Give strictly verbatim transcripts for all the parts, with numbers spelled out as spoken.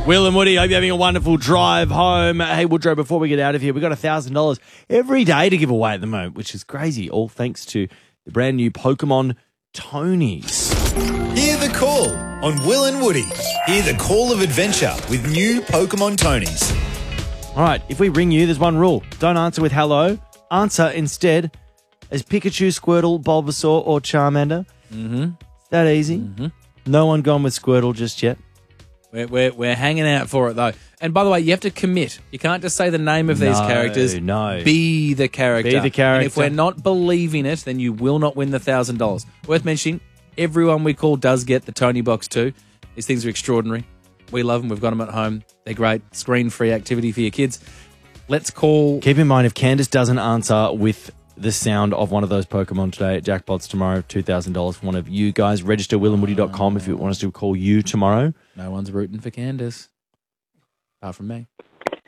Will and Woody, hope you're having a wonderful drive home. Hey, Woodrow, before we get out of here, we've got one thousand dollars every day to give away at the moment, which is crazy, all thanks to the brand new Pokemon Tonys. Hear the call on Will and Woody. Hear the call of adventure with new Pokemon Tonys. All right, if we ring you, there's one rule. Don't answer with hello. Answer instead as Pikachu, Squirtle, Bulbasaur, or Charmander. Mm-hmm. It's that easy. Mm-hmm. No one gone with Squirtle just yet. We're, we're, we're hanging out for it, though. And by the way, you have to commit. You can't just say the name of these No, characters. no. Be the character. Be the character. And if we're not believing it, then you will not win the one thousand dollars. Worth mentioning, everyone we call does get the Tony Box too. These things are extraordinary. We love them. We've got them at home. They're great. Screen-free activity for your kids. Let's call... Keep in mind, if Candace doesn't answer with the sound of one of those Pokemon today at Jackpots tomorrow, two thousand dollars for one of you guys. Register will and woody dot com if you want us to call you tomorrow. No one's rooting for Candace. Apart from me.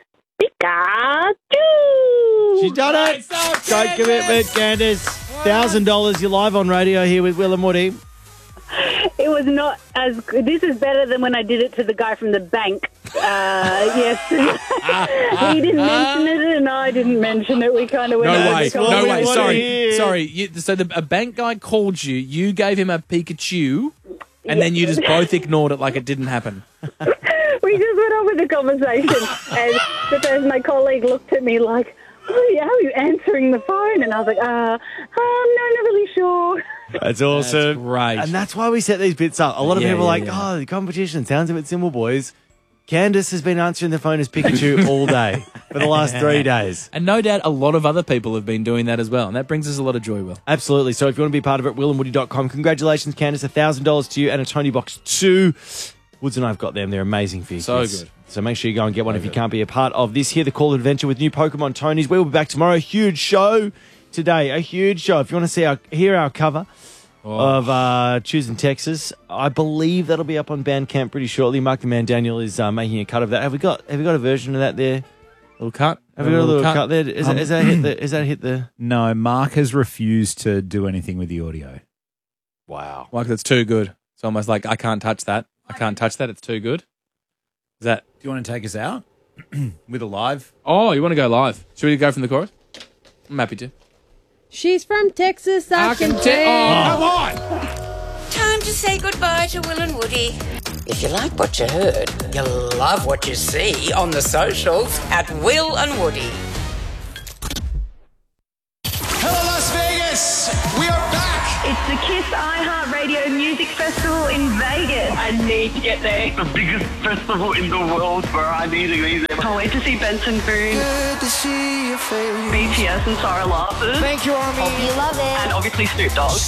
Pikachu! She's done it! Great commitment, Candace. one thousand dollars. You're live on radio here with Will and Woody. It was not as good. This is better than when I did it to the guy from the bank. Uh, yes. He didn't mention it and I didn't mention it. We kind of went No over way. the No way. conversation. Sorry. Sorry. You, so the, a bank guy called you. You gave him a Pikachu, and then you just both ignored it like it didn't happen. We just went on with the conversation. And the person, my colleague looked at me like, oh, yeah, how are you answering the phone? And I was like, uh, um, no, not really sure. That's awesome. That's great. And that's why we set these bits up. A lot of Yeah, people are yeah, like, yeah. oh, the competition sounds a bit simple, boys. Candace has been answering the phone as Pikachu all day for the last three days. And no doubt a lot of other people have been doing that as well. And that brings us a lot of joy, Will. Absolutely. So if you want to be part of it, will and woody dot com. Congratulations, Candace. one thousand dollars to you and a Tony Box two. Woods and I have got them. They're amazing for you. So kids. good. So make sure you go and get one if you can't be a part of this. Here, the Call Adventure with new Pokemon Tonys. We will be back tomorrow. Huge show today. A huge show. If you want to see our, hear our cover of uh, Choosing Texas, I believe that'll be up on Bandcamp pretty shortly. Mark the Man Daniel is uh, making a cut of that. Have we got? Have we got a version of that there? Little cut. Have we got a little cut, there? Is, Um, that, is that hit the? Is that hit the? No, Mark has refused to do anything with the audio. Wow. Like, that's too good. It's almost like, I can't touch that. I can't touch that. It's too good. Is that... Do you want to take us out with a live? Oh, you want to go live? Should we go from the chorus? I'm happy to. She's from Texas, I, I can, can tell. tell. Oh, come on! Time to say goodbye to Will and Woody. If you like what you heard, you'll love what you see on the socials at Will and Woody. Hello, Las Vegas. We are back. It's the KISS iHeartRadio Music Festival in Vegas. I need to get there. The biggest festival in the world where I need to be there. Can't wait to see Benson Boone, B T S and Sarah Larson. Thank you, Army. Hope you love it. And obviously Snoop Dogg.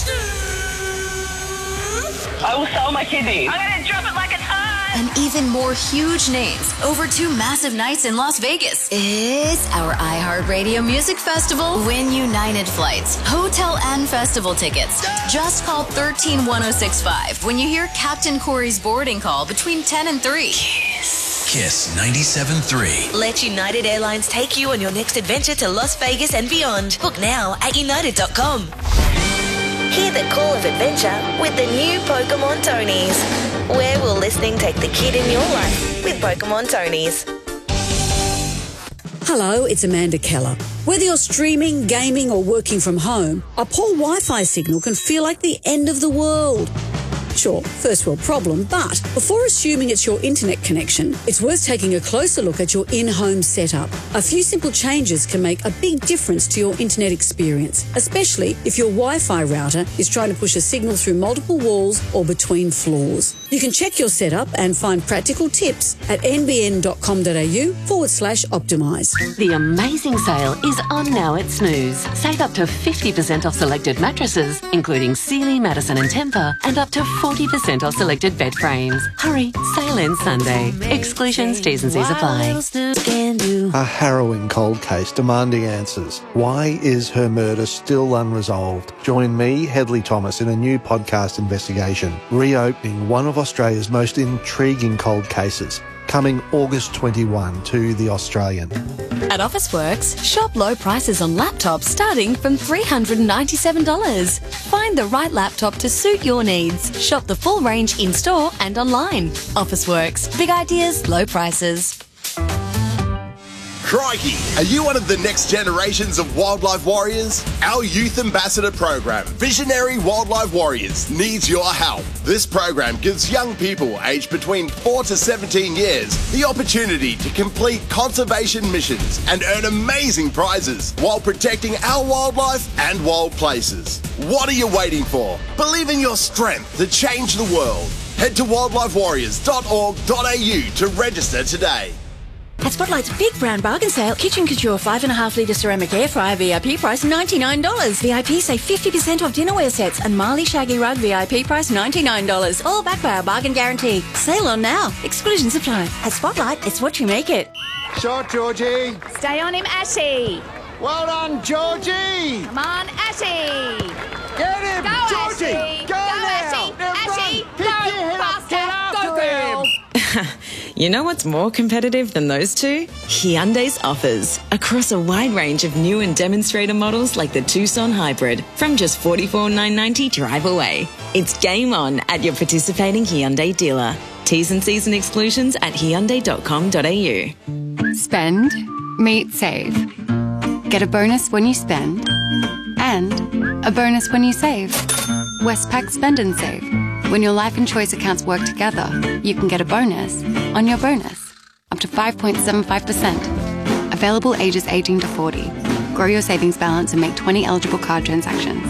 I will sell my kidneys. I'm going to drop it like it's hot. And even more huge names over two massive nights in Las Vegas. It's our iHeartRadio Music Festival. Win United flights, hotel and festival tickets. Just call one three one oh six five when you hear Captain Corey's boarding call between ten and three. Kiss ninety-seven point three. Let United Airlines take you on your next adventure to Las Vegas and beyond. Book now at united dot com. Hear the call of adventure with the new Pokemon Tonys. Where will listening take the kid in your life with Pokemon Tonys? Hello, it's Amanda Keller. Whether you're streaming, gaming or working from home, a poor Wi-Fi signal can feel like the end of the world. Sure, first world problem, but before assuming it's your internet connection, it's worth taking a closer look at your in-home setup. A few simple changes can make a big difference to your internet experience, especially if your Wi-Fi router is trying to push a signal through multiple walls or between floors. You can check your setup and find practical tips at nbn.com.au forward slash optimise. The amazing sale is on now at Snooze. Save up to fifty percent off selected mattresses, including Sealy, Madison and Tempur, and up to forty percent off selected bed frames. Hurry, sale ends Sunday. Exclusions, T's and C's apply. A harrowing cold case demanding answers. Why is her murder still unresolved? Join me, Hedley Thomas, in a new podcast investigation, reopening one of Australia's most intriguing cold cases. coming August twenty-first to The Australian. At Officeworks, shop low prices on laptops starting from three hundred ninety-seven dollars. Find the right laptop to suit your needs. Shop the full range in-store and online. Officeworks. Big ideas, low prices. Crikey! Are you one of the next generations of wildlife warriors? Our youth ambassador program, Visionary Wildlife Warriors, needs your help. This program gives young people aged between four to seventeen years the opportunity to complete conservation missions and earn amazing prizes while protecting our wildlife and wild places. What are you waiting for? Believe in your strength to change the world. Head to wildlife warriors dot org dot a u to register today. At Spotlight's Big Brand Bargain Sale, Kitchen Couture five point five litre ceramic air fryer V I P price ninety-nine dollars. V I P save fifty percent off dinnerware sets and Marley Shaggy Rug V I P price ninety-nine dollars. All backed by our bargain guarantee. Sale on now. Exclusions apply. At Spotlight, it's what you make it. Shot, Georgie. Stay on him, Ashy. Well done, Georgie. Come on, Ashy. Get him, Go, Georgie. Ashy. Go, Go, now. Ashy. Now Ashy, run. go, Pick your head up. faster. Get after Go, girl. him. You know what's more competitive than those two? Hyundai's offers. Across a wide range of new and demonstrator models like the Tucson Hybrid from just forty-four thousand nine hundred ninety dollars drive away. It's game on at your participating Hyundai dealer. T's and C's and exclusions at hyundai dot com dot a u. Spend, meet, save. Get a bonus when you spend and a bonus when you save. Westpac Spend and Save. When your life and choice accounts work together, you can get a bonus on your bonus, up to five point seven five percent. Available ages eighteen to forty. Grow your savings balance and make twenty eligible card transactions.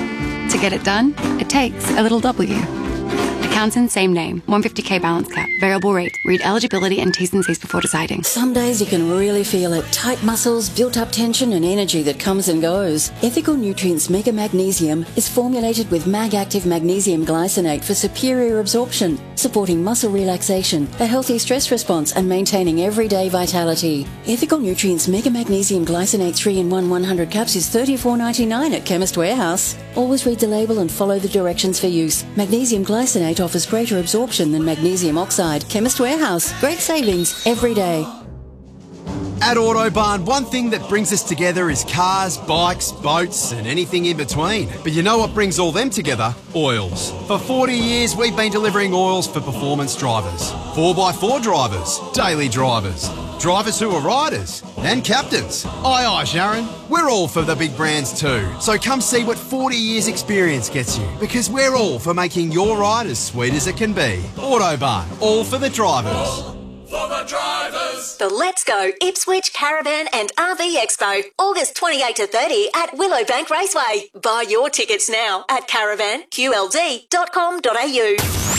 To get it done, it takes a little W. Accounts in same name, one hundred fifty k balance cap, variable rate. Read eligibility and T's and C's before deciding. Some days you can really feel it. Tight muscles, built-up tension and energy that comes and goes. Ethical Nutrients Mega Magnesium is formulated with Mag-Active Magnesium Glycinate for superior absorption, supporting muscle relaxation, a healthy stress response and maintaining everyday vitality. Ethical Nutrients Mega Magnesium Glycinate three in one one hundred caps is thirty-four ninety-nine at Chemist Warehouse. Always read the label and follow the directions for use. Magnesium Glycinate offers greater absorption than magnesium oxide. Chemist Warehouse. Great savings every day. At Autobarn, one thing that brings us together is cars, bikes, boats and anything in between. But you know what brings all them together? Oils. For forty years, we've been delivering oils for performance drivers, four by four drivers, daily drivers, drivers who are riders and captains. Aye, aye, Sharon. We're all for the big brands too. So come see what forty years experience gets you, because we're all for making your ride as sweet as it can be. Autobarn, all for the drivers. For the drivers. The Let's Go Ipswich Caravan and R V Expo, August twenty-eighth to thirtieth at Willowbank Raceway. Buy your tickets now at caravan q l d dot com dot a u.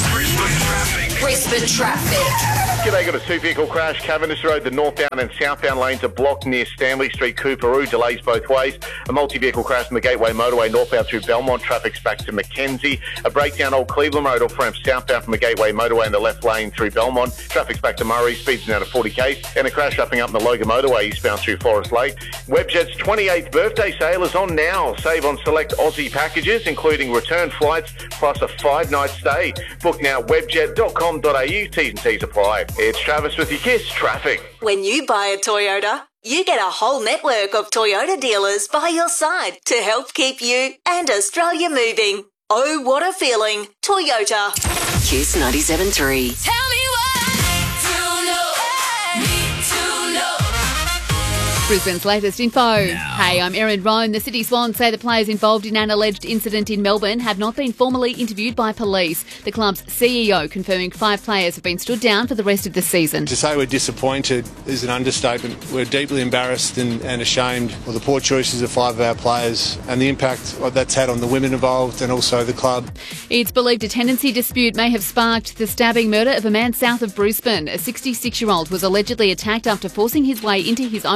Brisbane traffic. G'day, got a two-vehicle crash. Cavendish Road, the northbound and southbound lanes are blocked near Stanley Street, Cooperoo. Delays both ways. A multi-vehicle crash on the Gateway Motorway northbound through Belmont. Traffic's back to Mackenzie. A breakdown Old Cleveland Road off-ramp southbound from the Gateway Motorway in the left lane through Belmont. Traffic's back to Murray. Speeds now to forty k. And a crash upping up in the Logan Motorway eastbound through Forest Lake. Webjet's twenty-eighth birthday sale is on now. Save on select Aussie packages, including return flights plus a five-night stay. Book now at webjet dot com dot a u. T's and C's apply. It's Travis with your Kiss Traffic. When you buy a Toyota, you get a whole network of Toyota dealers by your side to help keep you and Australia moving. Oh, what a feeling. Toyota. Kiss ninety-seven point three. Tell me what to know. Need to know. Brisbane's latest info. Hey, I'm Erin Roan. The City Swans say the players involved in an alleged incident in Melbourne have not been formally interviewed by police. The club's C E O confirming five players have been stood down for the rest of the season. To say we're disappointed is an understatement. We're deeply embarrassed and, and ashamed of the poor choices of five of our players and the impact that's had on the women involved and also the club. It's believed a tenancy dispute may have sparked the stabbing murder of a man south of Brisbane. A sixty-six-year-old was allegedly attacked after forcing his way into his own home in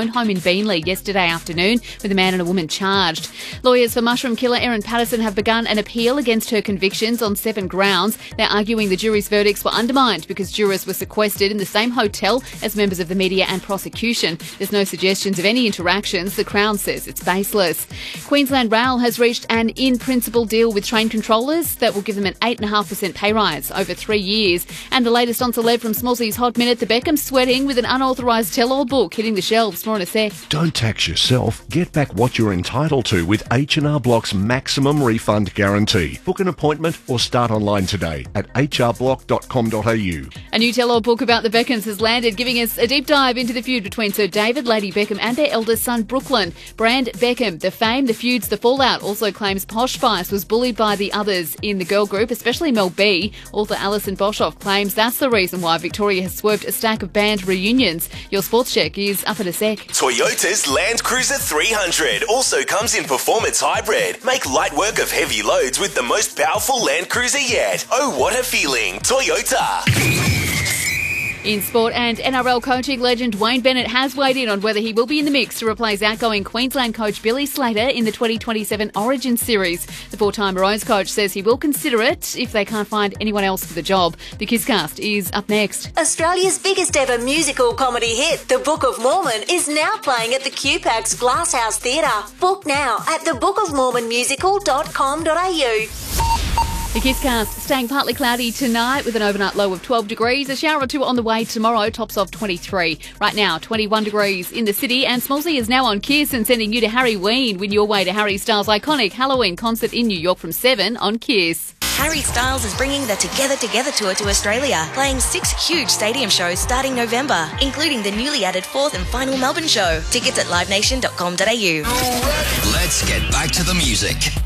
Beenleigh yesterday afternoon, with a man and a woman charged. Lawyers for mushroom killer Erin Patterson have begun an appeal against her convictions on seven grounds. They're arguing the jury's verdicts were undermined because jurors were sequestered in the same hotel as members of the media and prosecution. There's no suggestions of any interactions. The Crown says it's baseless. Queensland Rail has reached an in-principle deal with train controllers that will give them an eight point five percent pay rise over three years. And the latest on celeb from Smallsy's Hot Minute, the Beckham sweating with an unauthorised tell-all book hitting the shelves. More in a sec. Don't tax yourself. Get back what you're entitled to with H and R Block's maximum refund guarantee. Book an appointment or start online today at h r block dot com dot a u. A new tell-all book about the Beckhams has landed, giving us a deep dive into the feud between Sir David, Lady Beckham and their eldest son, Brooklyn. Brand Beckham, the fame, the feuds, the fallout, also claims Posh Spice was bullied by the others in the girl group, especially Mel B. Author Alison Boshoff claims that's the reason why Victoria has swerved a stack of band reunions. Your sports check is up in a sec. Toyota's Land Cruiser three hundred also comes in performance hybrid. Make light work of heavy loads with the most powerful Land Cruiser yet. Oh, what a feeling. Toyota. In sport, and N R L coaching legend Wayne Bennett has weighed in on whether he will be in the mix to replace outgoing Queensland coach Billy Slater in the twenty twenty-seven Origin Series. The four-time Maroons coach says he will consider it if they can't find anyone else for the job. The Kisscast is up next. Australia's biggest ever musical comedy hit, The Book of Mormon, is now playing at the Q PAX Glasshouse Theatre. Book now at the book of mormon musical dot com dot a u. The Kisscast staying partly cloudy tonight with an overnight low of twelve degrees. A shower or two on the way tomorrow, tops of twenty-three. Right now, twenty-one degrees in the city, and Smallsy is now on Kiss and sending you to Harry Ween. Win your way to Harry Styles' iconic Halloween concert in New York from seven on Kiss. Harry Styles is bringing the Together Together tour to Australia, playing six huge stadium shows starting November, including the newly added fourth and final Melbourne show. Tickets at live nation dot com dot a u. Let's get back to the music.